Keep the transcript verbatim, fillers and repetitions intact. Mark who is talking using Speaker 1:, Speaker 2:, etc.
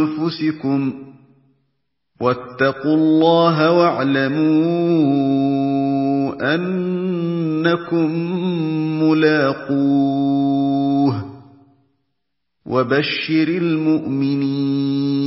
Speaker 1: أنفسكم واتقوا الله واعلموا أنكم ملاقوه وبشر المؤمنين